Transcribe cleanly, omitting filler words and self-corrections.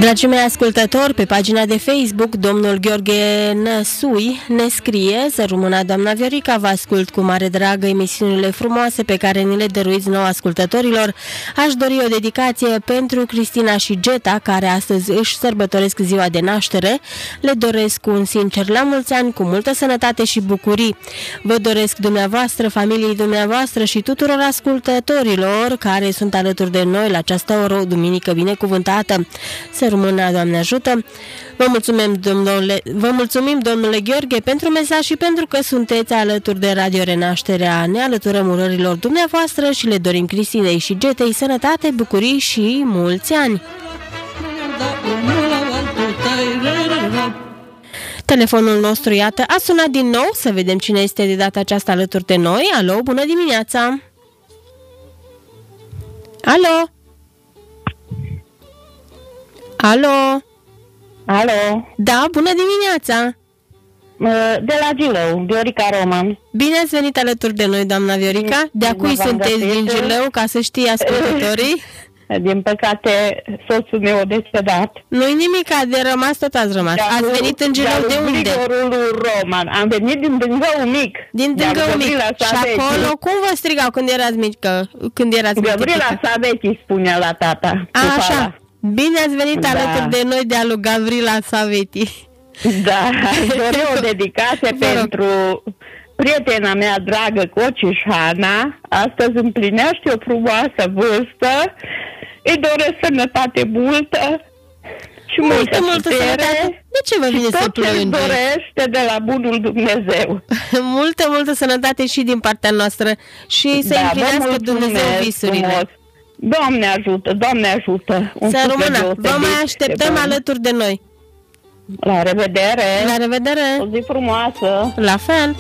Dragii mei ascultători, pe pagina de Facebook, domnul Gheorghe Năsui ne scrie: să rămână doamna Viorica, vă ascult cu mare drag emisiunile frumoase pe care ni le dăruiți nouă ascultătorilor. Aș dori o dedicație pentru Cristina și Geta, care astăzi își sărbătoresc ziua de naștere. Le doresc un sincer la mulți ani, cu multă sănătate și bucurii. Vă doresc dumneavoastră, familiei dumneavoastră și tuturor ascultătorilor care sunt alături de noi la această oră, o duminică binecuvântată. Să rămână, Doamne ajută! Vă mulțumim, domnule Gheorghe, pentru mesaj și pentru că sunteți alături de Radio Renașterea. Ne alăturăm urărilor dumneavoastră și le dorim Cristinei și Getei sănătate, bucurii și mulți ani! Telefonul nostru, iată, a sunat din nou. Să vedem cine este de data aceasta alături de noi. Alo, bună dimineața! Alo! Alo! Alo! Da, bună dimineața! De la Gilău, Viorica Roman. Bine ați venit alături de noi, doamna Viorica. De-a cui sunteți din Gilău, ca să știe ascultătorii? Din păcate, soțul meu a decedat. Nu-i nimic, de rămas tot ați rămas. Ați venit în Gilău de unde? Roman. Am venit din Dângău Mic. Din Dângău Mic. Și acolo, cum vă strigau când erați mică? Gavrila Savechi, spunea la tata. Așa. Bine ați venit alături de noi de alu Gavrila Savechi. Da, aș dori o dedicație pentru prietena mea dragă, Cocișana. Astăzi împlinește o frumoasă vârstă. Îi doresc sănătate multă și multă putere. De ce vă vine să plângeți? Dorește de la bunul Dumnezeu. multă sănătate și din partea noastră și să împlinească Dumnezeu visurile. Frumos. Doamne ajută, Doamne ajută. Să rămână, vă mai așteptăm alături de noi. La revedere! La revedere! O zi frumoasă! La fel!